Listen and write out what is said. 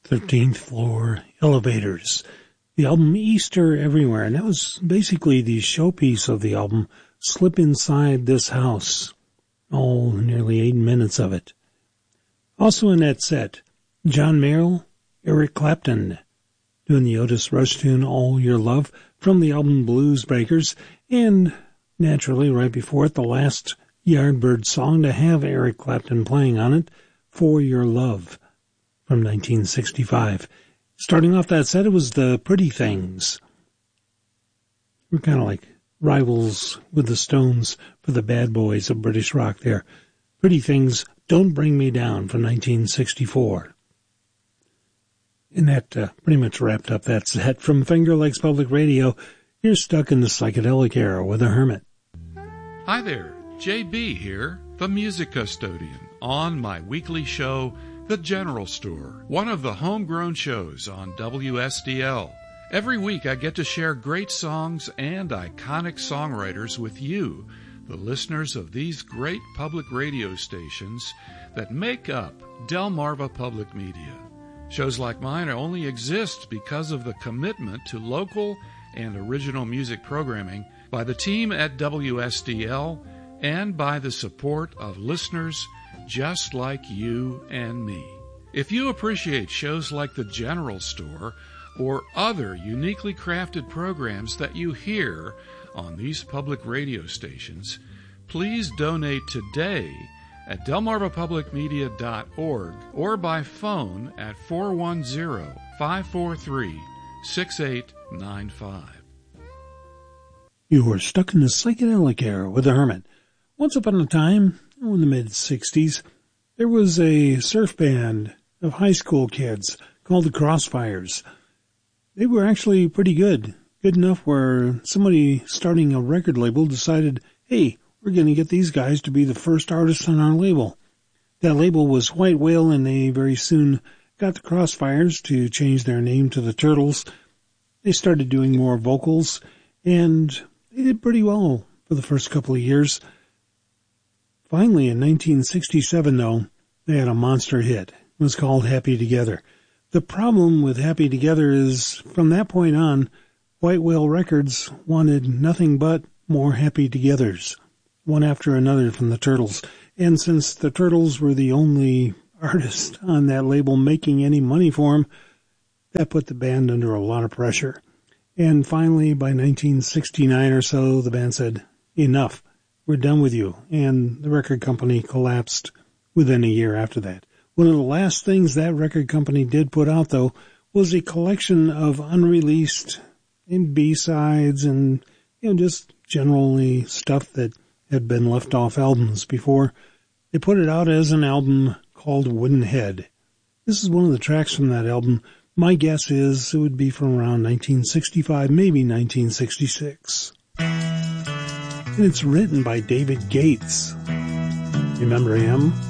13th Floor Elevators. The album Easter Everywhere, and that was basically the showpiece of the album, Slip Inside This House. Oh, nearly 8 minutes of it. Also in that set, John Mayall, Eric Clapton, doing the Otis Rush tune All Your Love from the album Blues Breakers, and naturally right before it, the last Yardbird song to have Eric Clapton playing on it, For Your Love from 1965. Starting off that set, it was the Pretty Things. We're kind of like rivals with the Stones for the bad boys of British rock there. Pretty Things, Don't Bring Me Down from 1964. And that pretty much wrapped up that set from Finger Lakes Public Radio. You're stuck in the psychedelic era with a hermit. Hi there, JB here, the music custodian, on my weekly show, The General Store, one of the homegrown shows on WSDL. Every week I get to share great songs and iconic songwriters with you, the listeners of these great public radio stations that make up Delmarva Public Media. Shows like mine only exist because of the commitment to local and original music programming by the team at WSDL and by the support of listeners just like you and me. If you appreciate shows like The General Store or other uniquely crafted programs that you hear on these public radio stations, please donate today at delmarvapublicmedia.org or by phone at 410-543-6895. You are stuck in the psychedelic era with the hermit. Once upon a time, in the mid-'60s, there was a surf band of high school kids called the Crossfires. They were actually pretty good enough where somebody starting a record label decided, hey, we're going to get these guys to be the first artists on our label. That label was White Whale, and they very soon got the Crossfires to change their name to the Turtles. They started doing more vocals, and they did pretty well for the first couple of years. Finally, in 1967, though, they had a monster hit. It was called Happy Together. The problem with Happy Together is, from that point on, White Whale Records wanted nothing but more Happy Togethers, one after another from the Turtles. And since the Turtles were the only artist on that label making any money for them, that put the band under a lot of pressure. And finally, by 1969 or so, the band said, enough, we're done with you. And the record company collapsed within a year after that. One of the last things that record company did put out, though, was a collection of unreleased and B-sides and, just generally stuff that had been left off albums before. They put it out as an album called Wooden Head. This is one of the tracks from that album. My guess is it would be from around 1965, maybe 1966. And it's written by David Gates. Remember him?